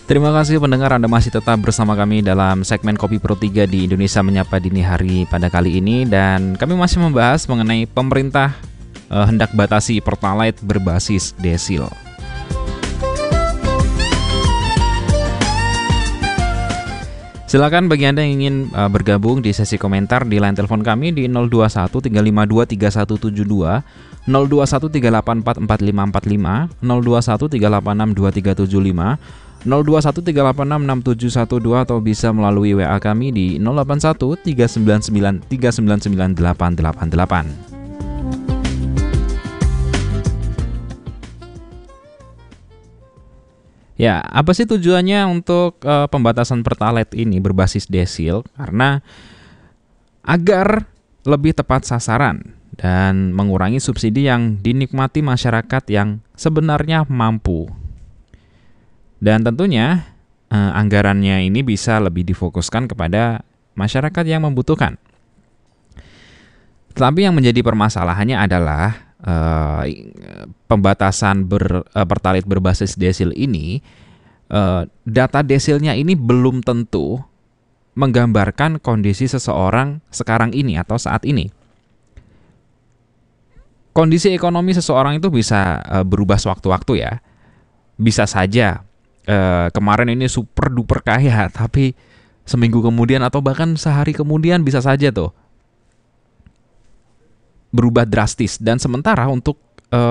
Terima kasih pendengar, Anda masih tetap bersama kami dalam segmen Kopi Pro 3 di Indonesia Menyapa Dini Hari pada kali ini. Dan kami masih membahas mengenai pemerintah hendak batasi Pertalite berbasis desil. Silakan bagi Anda yang ingin bergabung di sesi komentar di line telepon kami di 021 352 3172, 021 384 4545, 021 386 2375, 02138667712 atau bisa melalui WA kami di 081 399 399 888. Ya, apa sih tujuannya untuk pembatasan Pertalite ini berbasis desil? Karena agar lebih tepat sasaran dan mengurangi subsidi yang dinikmati masyarakat yang sebenarnya mampu. Dan tentunya anggarannya ini bisa lebih difokuskan kepada masyarakat yang membutuhkan. Tetapi yang menjadi permasalahannya adalah pembatasan Pertalite berbasis desil ini, data desilnya ini belum tentu menggambarkan kondisi seseorang sekarang ini atau saat ini. Kondisi ekonomi seseorang itu bisa berubah sewaktu-waktu ya. Bisa saja kemarin ini super duper kaya, tapi seminggu kemudian atau bahkan sehari kemudian bisa saja tuh berubah drastis. Dan sementara untuk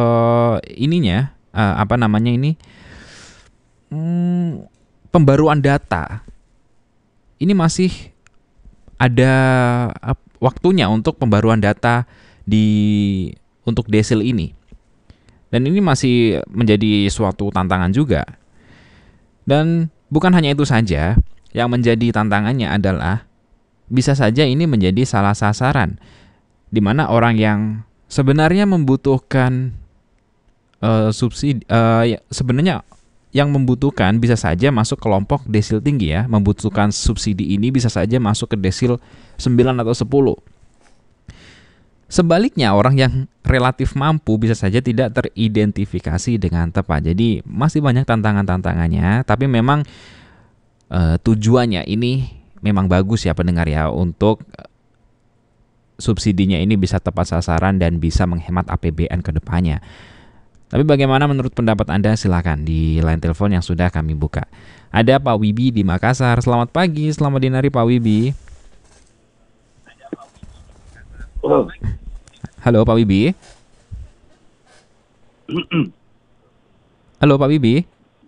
pembaruan data ini masih ada waktunya untuk pembaruan data untuk desil ini. Dan ini masih menjadi suatu tantangan juga. Dan bukan hanya itu saja, yang menjadi tantangannya adalah bisa saja ini menjadi salah sasaran, di mana orang yang sebenarnya membutuhkan subsidi, sebenarnya yang membutuhkan bisa saja masuk kelompok desil tinggi ya, membutuhkan subsidi ini bisa saja masuk ke desil 9 atau 10. Sebaliknya, orang yang relatif mampu bisa saja tidak teridentifikasi dengan tepat. Jadi masih banyak tantangan-tantangannya, tapi memang tujuannya ini memang bagus ya pendengar ya, untuk subsidinya ini bisa tepat sasaran dan bisa menghemat APBN ke depannya. Tapi bagaimana menurut pendapat Anda? Silakan di line telepon yang sudah kami buka. Ada Pak Wibi di Makassar. Selamat pagi, selamat dini hari Pak Wibi. Halo Pak Wibi. Halo Pak Wibi.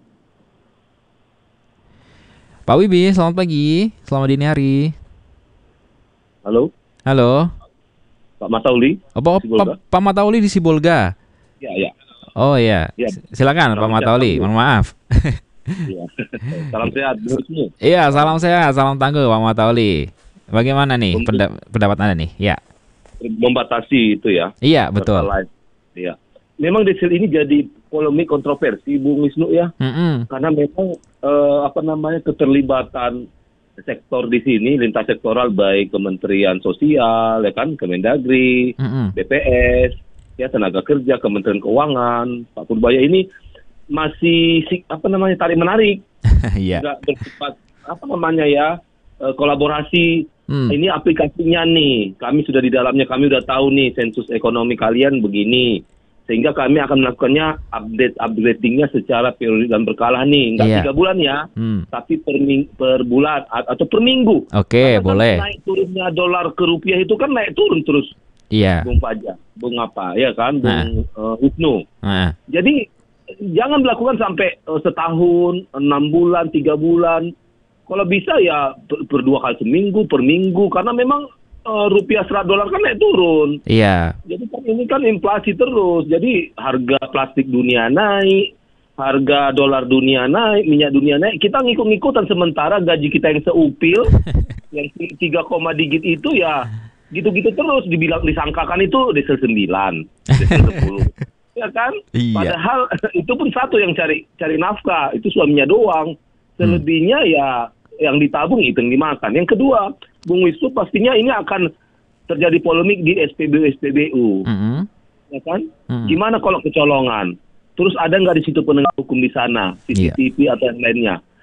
Pak Wibi, selamat pagi, selamat dini hari. Halo. Halo. Pak Matauli. Pak Matauli di Sibolga. Ya. Oh ya. Silakan Pak Matauli. Mohon maaf. Ya. Salam sehat. Iya, salam sehat, salam tangguh Pak Matauli. Bagaimana nih pendapat Anda nih? Ya. Membatasi itu ya. Iya, betul. Iya. Memang desil ini jadi polemik kontroversi Bung Wisnu ya. Karena memang keterlibatan sektor di sini, lintas sektoral, baik Kementerian Sosial ya kan, Kemendagri, BPS, ya tenaga kerja, Kementerian Keuangan, Pak Purbaya ini masih tarik menarik. Iya. Enggak bersifat kolaborasi. Ini aplikasinya nih, kami sudah di dalamnya, kami udah tahu nih sensus ekonomi kalian begini, sehingga kami akan melakukannya upgradingnya secara periodik dan berkala nih, nggak 3 bulan ya, tapi per bulan atau per minggu. Oke, boleh. Kan naik turunnya dolar ke rupiah itu kan naik turun terus. Iya. Bung Fajar, Bung Wisnu. Jadi jangan dilakukan sampai setahun, 6 bulan, 3 bulan. Kalau bisa ya per 2 kali seminggu, per minggu, karena memang rupiah serat dolar kan naik turun. Iya. Jadi kan ini kan inflasi terus. Jadi harga plastik dunia naik, harga dolar dunia naik, minyak dunia naik. Kita ngikut-ngikutan, sementara gaji kita yang seupil, yang 3, digit itu ya gitu-gitu terus, disangkakan itu desil 9, desil 10. Ya kan? Iya. Padahal itu pun satu yang cari nafkah, itu suaminya doang. Selebihnya ya yang ditabung itu yang dimakan. Yang kedua, Bung Wisnu, pastinya ini akan terjadi polemik di SPBU. Ya kan? Gimana kalau kecolongan? Terus ada nggak di situ penegak hukum di sana, CCTV atau yang lainnya?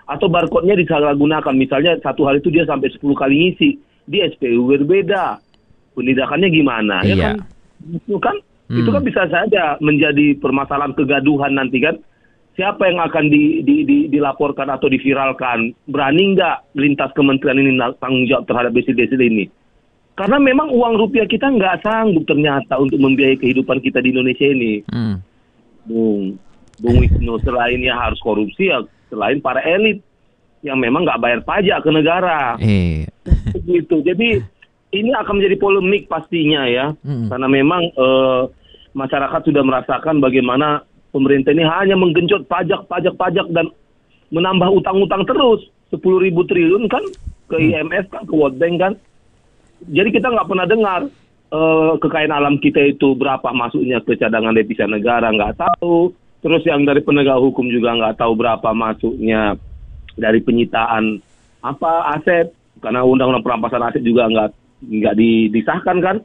Atau barcode-nya disalahgunakan. Misalnya satu hari itu dia sampai 10 kali ngisi. Di SPU berbeda. Penindakannya gimana? Iya. Ya kan? Itu kan bisa saja menjadi permasalahan kegaduhan nanti kan. Siapa yang akan dilaporkan atau diviralkan? Berani nggak lintas kementerian ini tanggung jawab terhadap desil-desil ini? Karena memang uang rupiah kita nggak sanggup ternyata untuk membiayai kehidupan kita di Indonesia ini. Bung Wisnu, selain ya harus korupsi, ya selain para elit yang memang nggak bayar pajak ke negara. Begitu. Jadi ini akan menjadi polemik pastinya ya. Karena memang masyarakat sudah merasakan bagaimana pemerintah ini hanya menggenjot pajak dan menambah utang-utang terus. 10.000 triliun kan ke IMF kan, ke World Bank kan. Jadi kita nggak pernah dengar kekayaan alam kita itu berapa masuknya ke cadangan devisa negara, nggak tahu. Terus yang dari penegak hukum juga nggak tahu berapa masuknya dari penyitaan aset, karena undang-undang perampasan aset juga nggak disahkan kan.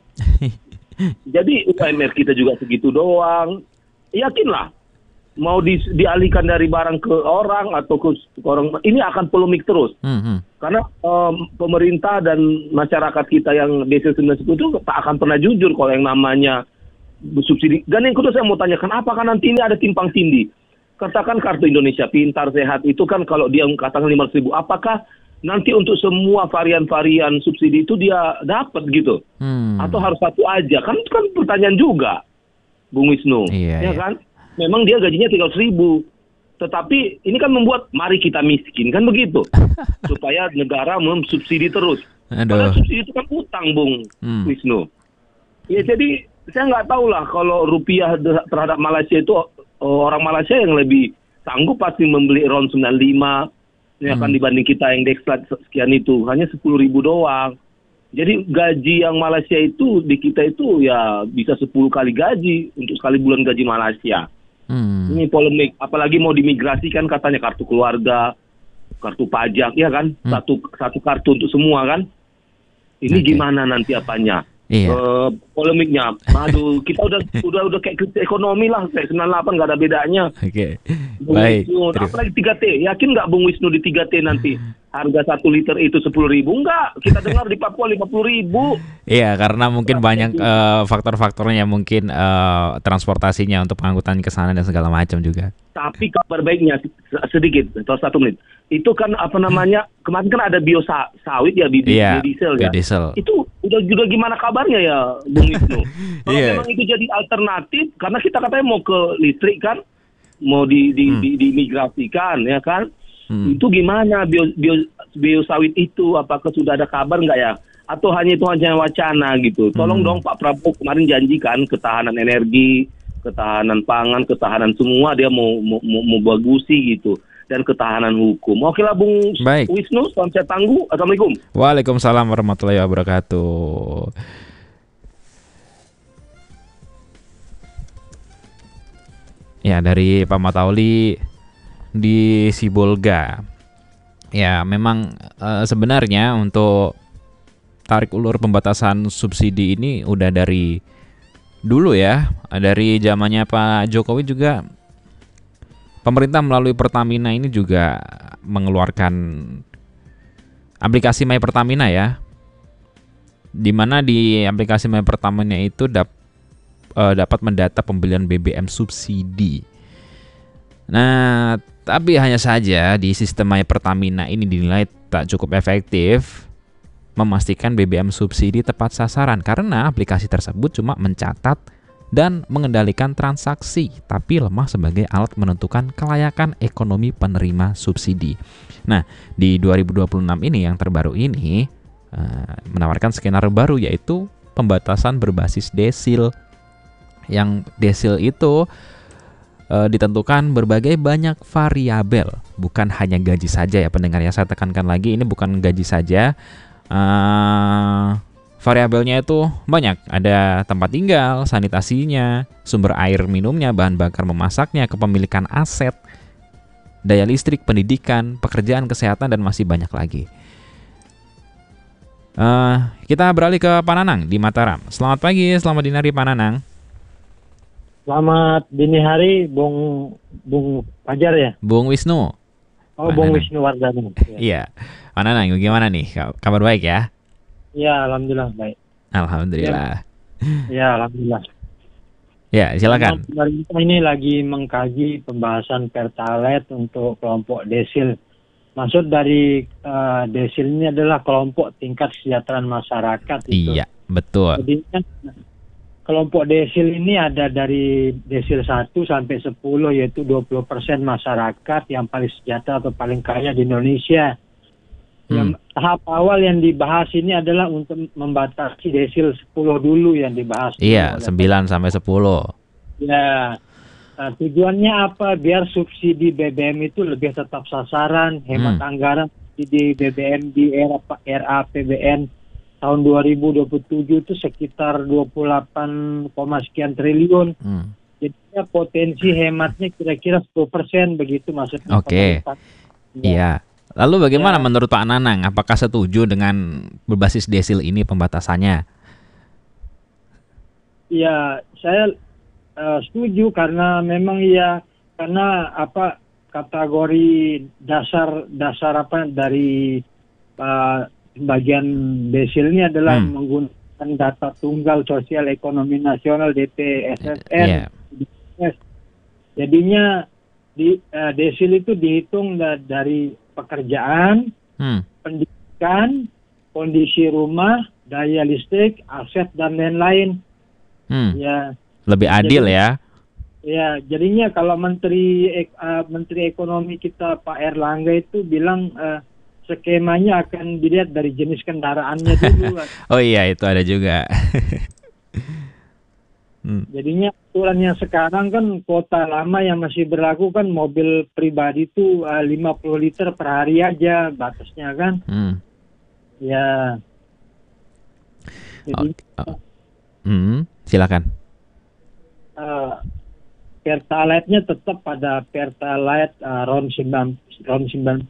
Jadi UMR kita juga segitu doang. Yakinlah mau dialihkan dari barang ke orang atau ke orang, ini akan polemik terus. Karena pemerintah dan masyarakat kita yang desil 99 itu tak akan pernah jujur kalau yang namanya subsidi. Dan yang kedua saya mau tanya, kenapa kan nanti ini ada timpang tindih? Katakan kartu Indonesia Pintar Sehat itu kan kalau dia katakan 500.000, apakah nanti untuk semua varian-varian subsidi itu dia dapat gitu? Atau harus satu aja? Kan itu kan pertanyaan juga, Bung Wisnu. Ya kan? Memang dia gajinya 300.000. Tetapi ini kan membuat mari kita miskin, kan begitu. Supaya negara mensubsidi terus. Padahal subsidi itu kan utang, Bung Wisnu. Ya jadi saya nggak tahu lah kalau rupiah terhadap Malaysia itu, orang Malaysia yang lebih sanggup pasti membeli RON 95 ya kan, dibanding kita yang Dexlat sekian itu hanya 10.000 doang. Jadi gaji yang Malaysia itu di kita itu ya bisa 10 kali gaji untuk sekali bulan gaji Malaysia. Ini polemik, apalagi mau dimigrasikan katanya kartu keluarga, kartu pajak, ya kan, satu kartu untuk semua kan. Ini gimana nanti apanya? Polemiknya, aduh, kita udah kayak krisis ekonomi lah, kayak 98 nggak ada bedanya. Baik. Apalagi 3T, yakin nggak Bung Wisnu di 3T nanti harga 1 liter itu 10.000? Enggak, kita dengar di Papua 50.000. Iya, karena mungkin banyak faktor-faktornya, mungkin transportasinya untuk pengangkutan ke sana dan segala macam juga. Tapi kabar baiknya sedikit, 1 menit. Itu kan apa namanya, kemarin kan ada biosawit ya, biodiesel ya. Itu udah gimana kabarnya ya, Bung Wisnu? Kalau memang itu jadi alternatif, karena kita katanya mau ke listrik kan, mau dimigrasikan ya kan. Itu gimana biosawit itu, apakah sudah ada kabar nggak ya? Atau hanya wacana gitu? Tolong dong Pak Prabowo, kemarin janjikan ketahanan energi, ketahanan pangan, ketahanan semua dia mau bagusi gitu. Dan ketahanan hukum. Oke lah Bung Wisnu, salam sehat tangguh. Assalamualaikum. Waalaikumsalam warahmatullahi wabarakatuh. Ya, dari Pak Matauli di Sibolga. Ya, memang sebenarnya untuk tarik ulur pembatasan subsidi ini udah dari dulu ya. Dari zamannya Pak Jokowi juga pemerintah melalui Pertamina ini juga mengeluarkan aplikasi My Pertamina ya. Di mana di aplikasi My Pertamina itu dapat mendata pembelian BBM subsidi. Nah, tapi hanya saja di sistem My Pertamina ini dinilai tak cukup efektif memastikan BBM subsidi tepat sasaran karena aplikasi tersebut cuma mencatat dan mengendalikan transaksi, tapi lemah sebagai alat menentukan kelayakan ekonomi penerima subsidi. Nah, di 2026 ini yang terbaru ini menawarkan skenario baru, yaitu pembatasan berbasis desil. Yang desil itu ditentukan berbagai banyak variabel, bukan hanya gaji saja ya pendengar ya. Saya tekankan lagi, ini bukan gaji saja. Variabelnya itu banyak, ada tempat tinggal, sanitasinya, sumber air minumnya, bahan bakar memasaknya, kepemilikan aset, daya listrik, pendidikan, pekerjaan, kesehatan, dan masih banyak lagi. Kita beralih ke Pak Nanang di Mataram. Selamat pagi, selamat dini hari Pak Nanang. Selamat dini hari, Bung Fajar ya. Bung Wisnu. Oh, Pak Bung Nanang. Wisnuwardana. Ya. Iya. Pak Nanang, gimana nih? Kabar baik ya? Ya, alhamdulillah baik. Ya, Alhamdulillah. ya, alhamdulillah. Ya, Memang silakan. pemerintah ini lagi mengkaji pembahasan Pertalite untuk kelompok desil. Maksud dari desil ini adalah kelompok tingkat kesejahteraan masyarakat itu. Iya, betul. Jadi kelompok desil ini ada dari desil 1 sampai 10, yaitu 20% masyarakat yang paling sejahtera atau paling kaya di Indonesia. Yang tahap awal yang dibahas ini adalah untuk membatasi desil 10 dulu yang dibahas. Iya, 9 sampai 10. Ya, tujuannya apa? Biar subsidi BBM itu lebih tetap sasaran, hemat anggaran subsidi BBM di era RAPBN tahun 2027 itu sekitar 28, sekian triliun. Jadinya potensi hematnya kira-kira 10% begitu maksudnya. Oke. Iya. Lalu bagaimana menurut Pak Nanang? Apakah setuju dengan berbasis desil ini pembatasannya? Ya, saya setuju karena memang karena kategori dasar apa dari bagian desil ini adalah menggunakan data tunggal sosial ekonomi nasional DPSSN. Jadinya desil itu dihitung dari pekerjaan, pendidikan, kondisi rumah, daya listrik, aset dan lain-lain. Ya. Lebih adil ya. Ya, jadinya kalau Menteri Ekonomi kita Pak Erlangga itu bilang skemanya akan dilihat dari jenis kendaraannya dulu. Oh iya, itu ada juga. Jadinya aturan yang sekarang kan kuota lama yang masih berlaku kan mobil pribadi itu 50 liter per hari aja batasnya kan. Ya. Jadi silakan. Pertalite-nya tetap pada Pertalite RON 90.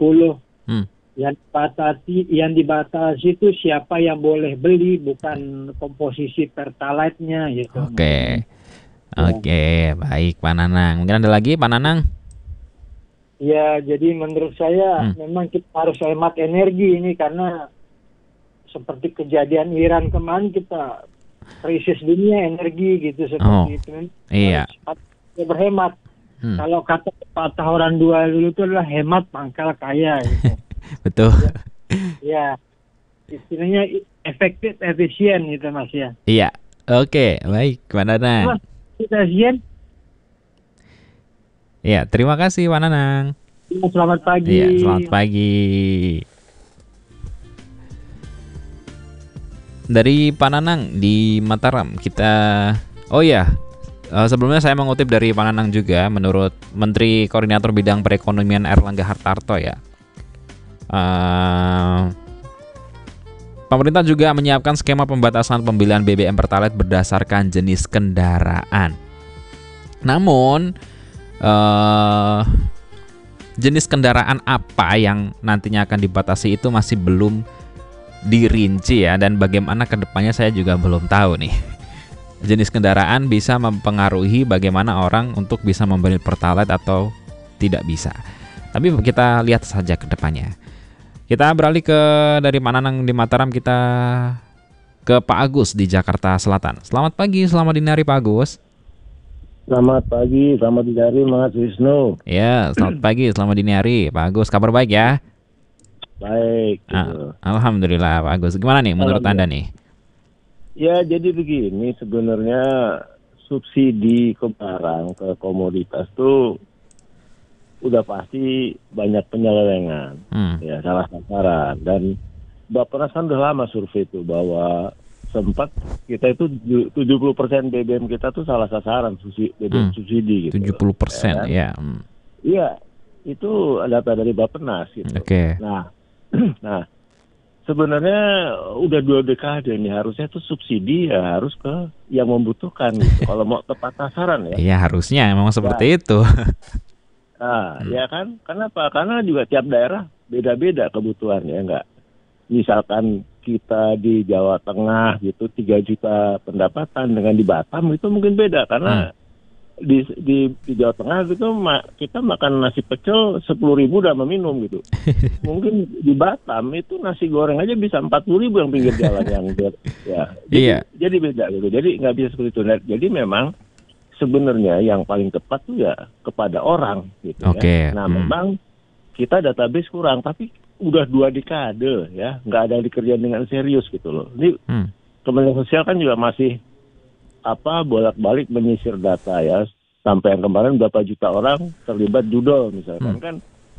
Yang dibatasi itu siapa yang boleh beli, bukan komposisi Pertalite-nya gitu. Oke, baik Pak Nanang. Mungkin ada lagi Pak Nanang? Ya, jadi menurut saya memang kita harus hemat energi ini karena seperti kejadian Iran kemarin kita krisis dunia energi gitu seperti itu. Iya. Harus berhemat. Kalau kata patah orang dua dulu itu adalah hemat pangkal kaya. Gitu. Betul. Ya, istilahnya efektif, efisien gitu Mas ya. Iya, oke, baik Pak Nanang. Efisien. Iya, terima kasih Pak Nanang. Selamat pagi. Iya, selamat pagi. Dari Pak Nanang di Mataram kita, sebelumnya saya mengutip dari Pak Nanang juga, menurut Menteri Koordinator Bidang Perekonomian Erlangga Hartarto ya. Pemerintah juga menyiapkan skema pembatasan pembelian BBM Pertalite berdasarkan jenis kendaraan. Namun jenis kendaraan apa yang nantinya akan dibatasi itu masih belum dirinci ya, dan bagaimana kedepannya saya juga belum tahu nih. Jenis kendaraan bisa mempengaruhi bagaimana orang untuk bisa membeli Pertalite atau tidak bisa. Tapi kita lihat saja kedepannya. Kita beralih dari Pak Nanang di Mataram, kita ke Pak Agus di Jakarta Selatan. Selamat pagi, selamat dini hari Pak Agus. Selamat pagi, selamat dini hari Mas Wisnu. Ya, selamat pagi, selamat dini hari Pak Agus. Kabar baik ya? Baik. Alhamdulillah Pak Agus. Gimana nih menurut Anda nih? Ya, jadi begini, sebenarnya subsidi ke barang, ke komoditas tuh udah pasti banyak penyelewengan, ya salah sasaran. Dan Bappenas kan udah lama survei itu bahwa sempat kita itu 70% BBM kita tuh salah sasaran BBM subsidi gitu. 70% ya. Iya, itu data dari Bappenas gitu. Oke. Nah, sebenarnya udah 2 dekade nih, harusnya tuh subsidi ya harus ke yang membutuhkan gitu. Kalau mau tepat sasaran ya. Iya, harusnya memang seperti itu. Nah, ya kan? Kenapa? Karena juga tiap daerah beda-beda kebutuhannya, enggak. Misalkan kita di Jawa Tengah gitu 3 juta pendapatan dengan di Batam itu mungkin beda karena di Jawa Tengah gitu kita makan nasi pecel 10.000 udah meminum gitu. Mungkin di Batam itu nasi goreng aja bisa 40.000 yang pinggir jalan yang ya. Jadi beda gitu. Jadi nggak bisa seperti itu. Jadi memang sebenarnya yang paling tepat tuh ya kepada orang gitu ya. Nah memang kita database kurang, tapi udah 2 dekade ya nggak ada yang dikerjain dengan serius gitu loh. Ini Kementerian Sosial kan juga masih bolak-balik menyisir data ya, sampai yang kemarin berapa juta orang terlibat judol misalkan kan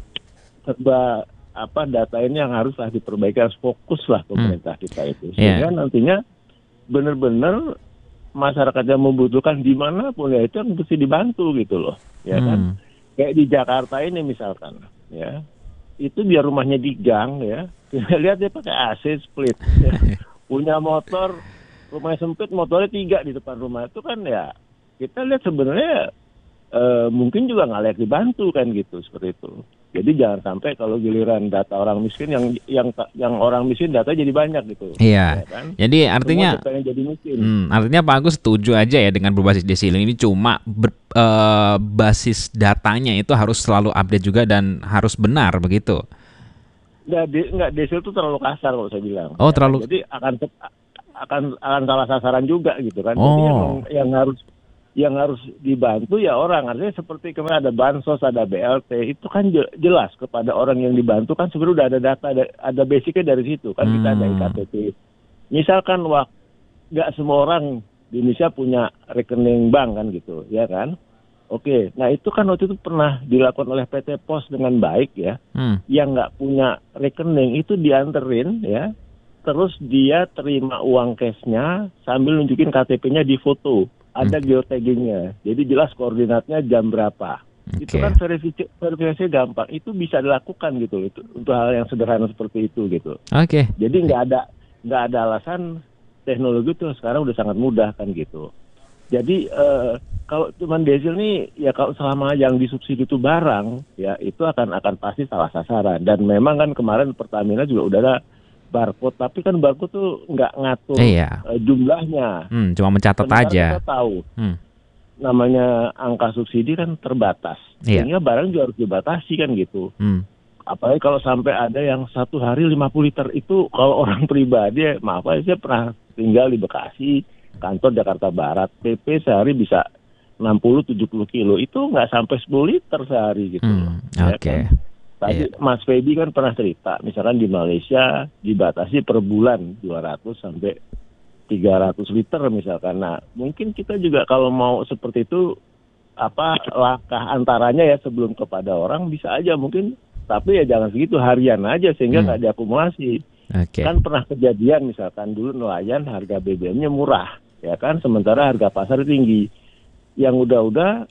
serba data ini yang haruslah diperbaiki, harus fokus lah pemerintah kita itu sehingga nantinya benar-benar masyarakat yang membutuhkan dimanapun ya itu yang mesti dibantu gitu loh ya kan. Kayak di Jakarta ini misalkan ya, itu biar rumahnya di gang ya, lihat dia pakai AC split ya. Punya motor rumahnya sempit, motornya 3 di depan rumah, itu kan ya kita lihat sebenarnya mungkin juga nggak layak dibantu kan gitu, seperti itu. Jadi jangan sampai kalau giliran data orang miskin yang orang miskin data jadi banyak gitu. Iya. Ya kan? Jadi artinya jadi miskin. Artinya Pak Agus setuju aja ya dengan berbasis desil ini, cuma basis datanya itu harus selalu update juga dan harus benar begitu. Nggak desil itu terlalu kasar kalau saya bilang. Oh, terlalu. Jadi akan salah sasaran juga gitu kan. Oh. Jadi yang harus dibantu ya orang. Artinya seperti kemarin ada bansos, ada BLT, itu kan jelas kepada orang yang dibantu kan sebenarnya udah ada data, ada basicnya dari situ kan. Kita ada IKTP. Misalkan nggak semua orang di Indonesia punya rekening bank kan gitu, ya kan? Oke, nah itu kan waktu itu pernah dilakukan oleh PT Pos dengan baik ya. Yang nggak punya rekening itu dianterin ya, terus dia terima uang cashnya sambil nunjukin KTP-nya di foto. Ada geotaggingnya, jadi jelas koordinatnya jam berapa. Itu kan verifikasi gampang, itu bisa dilakukan gitu, itu untuk hal yang sederhana seperti itu gitu. Jadi nggak ada alasan, teknologi itu sekarang udah sangat mudah kan gitu. Jadi kalau cuma desil nih ya, kalau selama yang disubsidi itu barang ya itu akan pasti salah sasaran. Dan memang kan kemarin Pertamina juga udah ada barcode, tapi kan barcode tuh nggak ngatur jumlahnya. Cuma mencatat sementara aja. Kita tahu namanya angka subsidi kan terbatas, sehingga barang juga harus dibatasi kan gitu. Apalagi kalau sampai ada yang 1 hari 50 liter, itu kalau orang pribadi, maaf aja, saya pernah tinggal di Bekasi, kantor Jakarta Barat, PP sehari bisa 60-70 kilo, itu nggak sampai 10 liter sehari gitu. Ya kan? Tadi Mas Feby kan pernah cerita, misalkan di Malaysia dibatasi per bulan 200 sampai 300 liter misalkan. Nah, mungkin kita juga kalau mau seperti itu, langkah antaranya ya sebelum kepada orang bisa aja mungkin, tapi ya jangan segitu, harian aja sehingga nggak diakumulasi. Kan pernah kejadian misalkan dulu nelayan harga BBM-nya murah, ya kan, sementara harga pasar tinggi. Yang udah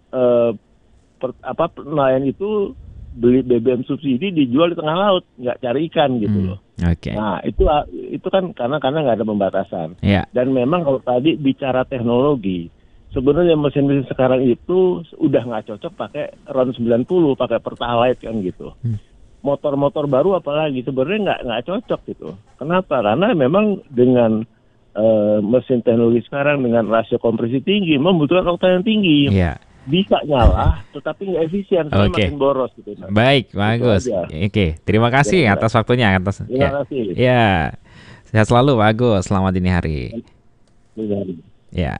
nelayan itu beli BBM subsidi dijual di tengah laut, nggak cari ikan gitu loh. Nah itu kan karena nggak ada pembatasan. Dan memang kalau tadi bicara teknologi, sebenarnya mesin-mesin sekarang itu udah nggak cocok pakai RON 90, pakai Pertalite kan gitu. Motor-motor baru apalagi sebenarnya nggak cocok gitu. Kenapa? Karena memang dengan mesin teknologi sekarang dengan rasio kompresi tinggi membutuhkan oktan yang tinggi. Bisa nyala, tetapi nggak efisien, makin boros gitu. Baik, bagus. Terima kasih atas waktunya. Terima kasih. Ya, sehat selalu Pak Agus. Selamat dini hari. Ya.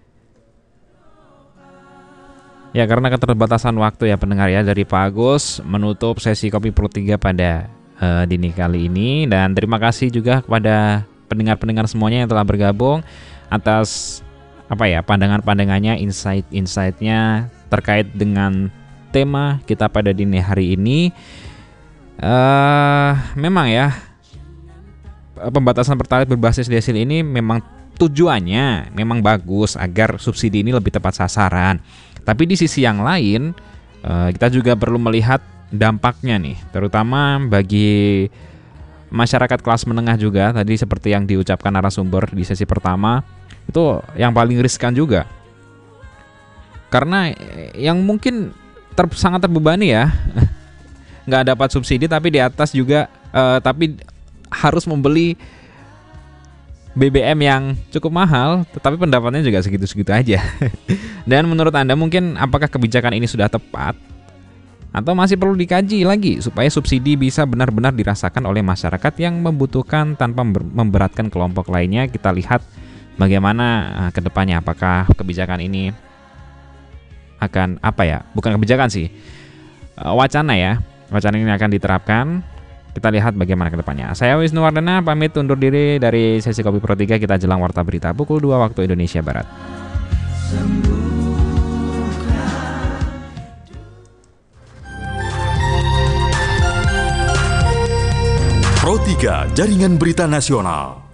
Ya, karena keterbatasan waktu ya pendengar ya, dari Pak Agus menutup sesi Kopi Pro 3 pada dini kali ini. Dan terima kasih juga kepada pendengar-pendengar semuanya yang telah bergabung atas pandangan-pandangannya, insight-insightnya terkait dengan tema kita pada dini hari ini. Memang ya, pembatasan Pertalite berbasis desil ini memang tujuannya memang bagus agar subsidi ini lebih tepat sasaran. Tapi di sisi yang lain, kita juga perlu melihat dampaknya nih, terutama bagi masyarakat kelas menengah juga. Tadi seperti yang diucapkan narasumber di sesi pertama, itu yang paling riskan juga, karena yang mungkin sangat terbebani ya, nggak dapat subsidi tapi di atas juga tapi harus membeli BBM yang cukup mahal, tetapi pendapatannya juga segitu-segitu aja. Dan menurut Anda mungkin apakah kebijakan ini sudah tepat? Atau masih perlu dikaji lagi supaya subsidi bisa benar-benar dirasakan oleh masyarakat yang membutuhkan tanpa memberatkan kelompok lainnya? Kita lihat bagaimana ke depannya, apakah kebijakan ini akan bukan kebijakan sih, wacana ini akan diterapkan. Kita lihat bagaimana ke depannya. Saya Wisnu Wardana pamit undur diri dari sesi Kopi Pro 3. Kita jelang Warta Berita pukul 2 waktu Indonesia Barat. Pro 3 Jaringan Berita Nasional.